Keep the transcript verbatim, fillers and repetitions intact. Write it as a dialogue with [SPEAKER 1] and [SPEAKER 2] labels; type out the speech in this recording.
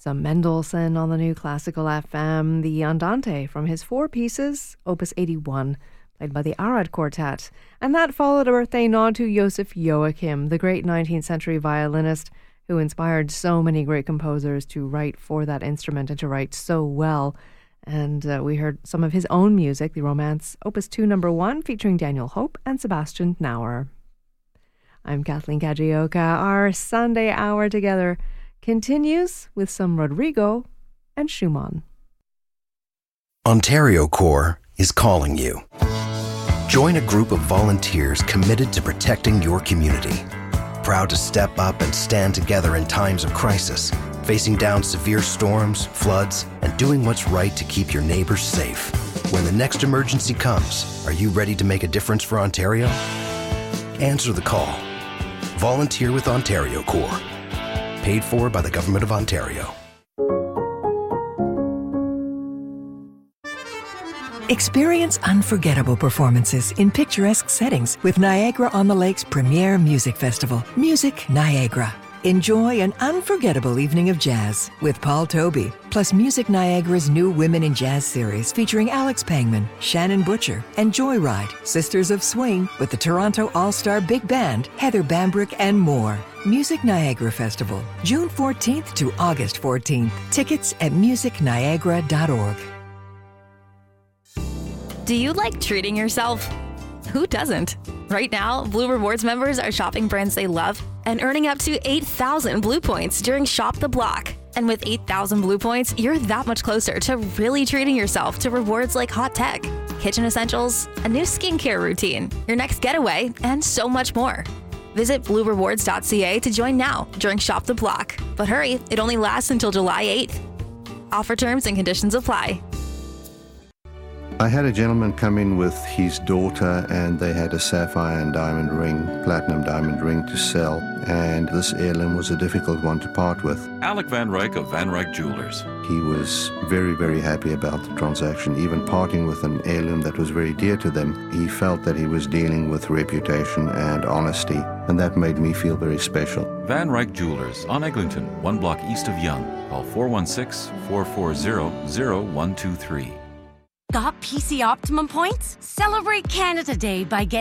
[SPEAKER 1] Some Mendelssohn on the New Classical F M, the Andante from his four pieces, Opus eighty-one, played by the Arad Quartet. And that followed a birthday nod to Joseph Joachim, the great nineteenth century violinist who inspired so many great composers to write for that instrument and to write so well. And uh, we heard some of his own music, the Romance Opus two number one, featuring Daniel Hope and Sebastian Knauer. I'm Kathleen Kajioka. Our Sunday hour together continues with some Rodrigo and Schumann.
[SPEAKER 2] Ontario Corps is calling you. Join a group of volunteers committed to protecting your community. Proud to step up and stand together in times of crisis, facing down severe storms, floods, and doing what's right to keep your neighbors safe. When the next emergency comes, are you ready to make a difference for Ontario? Answer the call. Volunteer with Ontario Corps. Paid for by the Government of Ontario.
[SPEAKER 3] Experience unforgettable performances in picturesque settings with Niagara-on-the-Lake's premier music festival, Music Niagara. Enjoy an unforgettable evening of jazz with Paul Toby, plus Music Niagara's new Women in Jazz series featuring Alex Pangman, Shannon Butcher, and Joyride, Sisters of Swing with the Toronto All-Star Big Band, Heather Bambrick, and more. Music Niagara Festival, June fourteenth to August fourteenth. Tickets at music niagara dot org.
[SPEAKER 4] Do you like treating yourself? Who doesn't? Right now, Blue Rewards members are shopping brands they love and earning up to eight thousand Blue Points during Shop the Block. And with eight thousand Blue Points, you're that much closer to really treating yourself to rewards like hot tech, kitchen essentials, a new skincare routine, your next getaway, and so much more. Visit blue rewards dot c a to join now during Shop the Block. But hurry, it only lasts until July eighth. Offer terms and conditions apply.
[SPEAKER 5] I had a gentleman come in with his daughter and they had a sapphire and diamond ring, platinum diamond ring to sell, and this heirloom was a difficult one to part with.
[SPEAKER 6] Alec Van Ryk of Van Ryk Jewelers.
[SPEAKER 5] He was very, very happy about the transaction, even parting with an heirloom that was very dear to them. He felt that he was dealing with reputation and honesty, and that made me feel very special.
[SPEAKER 6] Van Ryk Jewelers on Eglinton, one block east of Yonge. Call four one six, four four zero, zero one two three.
[SPEAKER 7] Got P C Optimum points? Celebrate Canada Day by getting